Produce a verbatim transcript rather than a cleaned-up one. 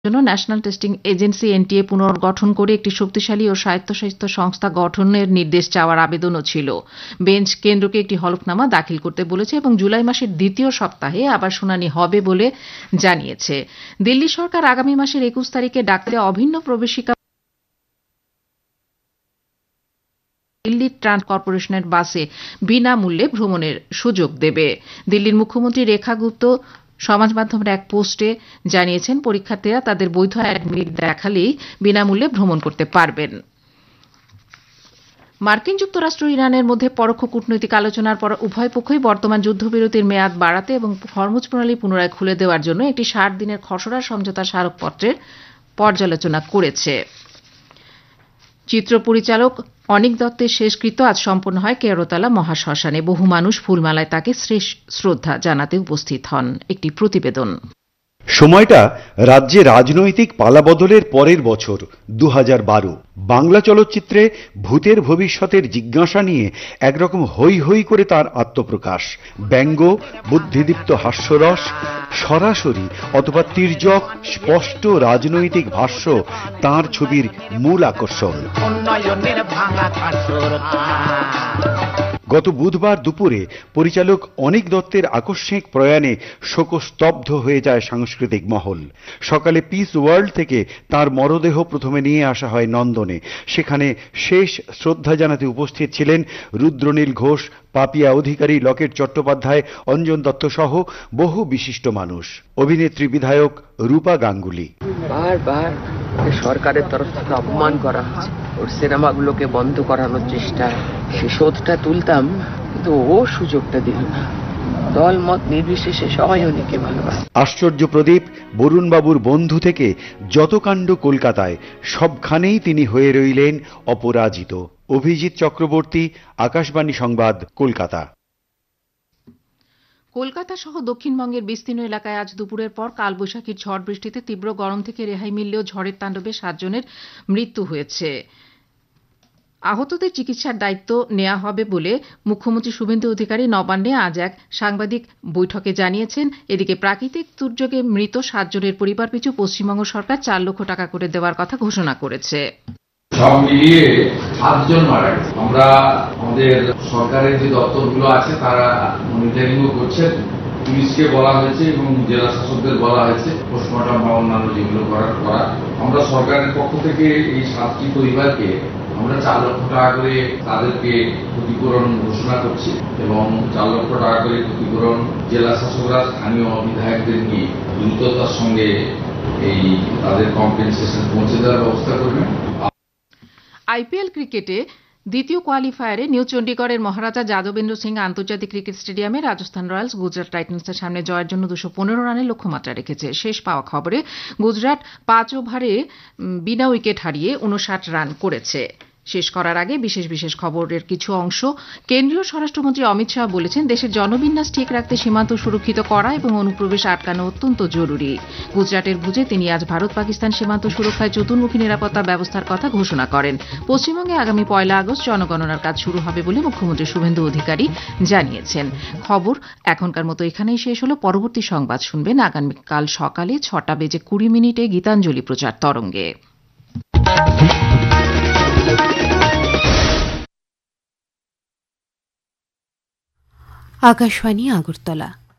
জন্য national testing agency NTA পুনর্গঠন করে একটি শক্তিশালী ও স্বায়ত্তশাসিত সংস্থা গঠনের নির্দেশ চাওয়ার আবেদনও ছিল। বেঞ্চ কেন্দ্রকে একটি হলফনামা দাখিল করতে বলেছে এবং জুলাই মাসের দ্বিতীয় সপ্তাহে আবার শুনানি হবে বলে জানিয়েছে। দিল্লি সরকার আগামী মাসের একুশ তারিখে ডাকতে অভিন্ন প্রবেশিকা দিল্লি ট্রান্স কর্পোরেশনের বাসে বিনামূল্যে ভ্রমণের সুযোগ দেবে। দিল্লির মুখ্যমন্ত্রী রেখা গুপ্ত সমাজ মাধ্যমের এক পোস্টে জানিয়েছেন, পরীক্ষার্থীরা তাদের বৈধ অ্যাডমিট দেখালেই বিনামূল্যে ভ্রমণ করতে পারবেন। মার্কিন যুক্তরাষ্ট্র ও ইরানের মধ্যে পরোক্ষ কূটনৈতিক আলোচনার পর উভয় পক্ষই বর্তমান যুদ্ধবিরতির মেয়াদ বাড়াতে এবং হরমুজ প্রণালী পুনরায় খুলে দেওয়ার জন্য একটি ষাট দিনের খসড়া সমঝোতা স্মারকপত্রের পর্যালোচনা করেছে। চিত্র পরিচালক অনিক দত্তের শেষকৃত্য আজ সম্পন্ন হয় কেরতলা মহাশ্মশানে। বহু মানুষ ফুলমালায় তাকে শেষ শ্রদ্ধা জানাতে উপস্থিত হন। একটি প্রতিবেদন। সময়টা রাজ্যে রাজনৈতিক পালাবদলের পরের বছর দু হাজার বারো। বাংলা চলচ্চিত্রে ভূতের ভবিষ্যতের জিজ্ঞাসা নিয়ে একরকম হৈ হৈ করে তার আত্মপ্রকাশ। ব্যঙ্গ, বুদ্ধিদীপ্ত হাস্যরস, সরাসরি অথবা তির্যক স্পষ্ট রাজনৈতিক ভাষ্য তাঁর ছবির মূল আকর্ষণ। গত বুধবার দুপুরে পরিচালক অনিক দত্তের আকস্মিক প্রয়াণে শোকস্তব্ধ হয়ে যায় সাংস্কৃতিক মহল। সকালে পিস ওয়ার্ল্ড থেকে তার মরদেহ প্রথমে নিয়ে আসা হয় নন্দনে। সেখানে শেষ শ্রদ্ধা জানাতে উপস্থিত ছিলেন রুদ্রনীল ঘোষ, পাপিয়া অধিকারী, লকেট চট্টোপাধ্যায়, অঞ্জন দত্ত সহ বহু বিশিষ্ট মানুষ। অভিনেত্রী বিধায়ক রূপা গাঙ্গুলি। বারবার সরকারের তরফ থেকে অপমান করা হচ্ছে, ওর সিনেমাগুলোকে বন্ধ করানোর চেষ্টা, সে শোধটা তুলতাম, কিন্তু ও সুযোগটা দিল না। দল মত নির্বিশেষে সবাই অনেকে ভালোবাসে। আশ্চর্য প্রদীপ, বরুণবাবুর বন্ধু থেকে যত কাণ্ড কলকাতায়, সবখানেই তিনি হয়ে রইলেন অপরাজিত। অভিজিৎ চক্রবর্তী, আকাশবাণী সংবাদ, কলকাতা। কলকাতা সহ দক্ষিণবঙ্গের বিস্তীর্ণ এলাকায় আজ দুপুরের পর কালবৈশাখীর ঝড় বৃষ্টিতে তীব্র গরম থেকে রেহাই মিললেও ঝড়ের তাণ্ডবে সাতজনের মৃত্যু হয়েছে। আহতদের চিকিৎসার দায়িত্ব নেওয়া হবে বলে মুখ্যমন্ত্রী শুভেন্দু অধিকারী নবান্নে আজ এক সাংবাদিক বৈঠকে জানিয়েছেন। এদিকে প্রাকৃতিক দুর্যোগে মৃত সাতজনের পরিবার পিছু পশ্চিমবঙ্গ সরকার চার লক্ষ টাকা করে দেওয়ার কথা ঘোষণা করেছে। সব মিলিয়ে সাতজন মারা গেছে। আমরা আমাদের সরকারের যে দপ্তরগুলো আছে তারা মনিটরিংও করছেন। পুলিশকে বলা হয়েছে এবং জেলা শাসকদের বলা হয়েছে পোস্টমর্টম বা অন্যান্য যেগুলো করার করা। আমরা সরকারের পক্ষ থেকে এই সাতটি পরিবারকে আমরা চার লক্ষ টাকা করে তাদেরকে ক্ষতিপূরণ ঘোষণা করছি এবং চার লক্ষ টাকা করে ক্ষতিপূরণ জেলা শাসকরা স্থানীয় বিধায়কদের নিয়ে দ্রুততার সঙ্গে এই তাদের কম্পেনসেশন পৌঁছে দেওয়ার ব্যবস্থা করবেন। আইপিএল ক্রিকেটে দ্বিতীয় কোয়ালিফায়ারে নিউ চণ্ডীগড়ের মহারাজা যাদবেন্দ্র সিং আন্তর্জাতিক ক্রিকেট স্টেডিয়ামে রাজস্থান রয়্যালস গুজরাট টাইটান্সের সামনে জয়ের জন্য দুশো পনেরো রানের লক্ষ্যমাত্রা রেখেছে। শেষ পাওয়া খবরে গুজরাট পাঁচ ওভারে বিনা উইকেট হারিয়ে উনষাট রান করেছে। শেষ করার আগে বিশেষ বিশেষ খবরের কিছু অংশ। কেন্দ্রীয় স্বরাষ্ট্রমন্ত্রী অমিত শাহ বলেছেন, দেশের জনবিন্যাস ঠিক রাখতে সীমান্ত সুরক্ষিত করা এবং অনুপ্রবেশ আটকানো অত্যন্ত জরুরি। গুজরাটের ভুজে তিনি আজ ভারত পাকিস্তান সীমান্ত সুরক্ষায় চতুর্মুখী নিরাপত্তা ব্যবস্থার কথা ঘোষণা করেন। পশ্চিমবঙ্গে আগামী পয়লা আগস্ট জনগণনার কাজ শুরু হবে বলে মুখ্যমন্ত্রী শুভেন্দু অধিকারী জানিয়েছেন। খবর এখনকার মতো এখানেই শেষ হলো। পরবর্তী সংবাদ শুনবেন আগামীকাল সকালে ছটা বেজে কুড়ি মিনিটে গীতাঞ্জলি প্রচার তরঙ্গে। আকাশবাণী আগরতলা।